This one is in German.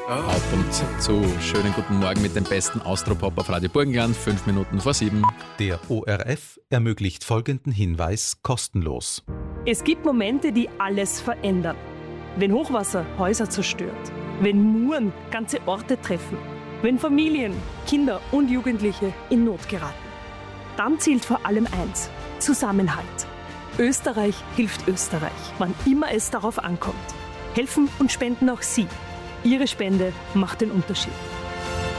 Und zu schönen guten Morgen mit dem besten Austropop auf Radio Burgenland, 5 Minuten vor 7. Der ORF ermöglicht folgenden Hinweis kostenlos. Es gibt Momente, die alles verändern. Wenn Hochwasser Häuser zerstört, wenn Muren ganze Orte treffen, wenn Familien, Kinder und Jugendliche in Not geraten. Dann zählt vor allem eins: Zusammenhalt. Österreich hilft Österreich, wann immer es darauf ankommt. Helfen und spenden auch Sie. Ihre Spende macht den Unterschied.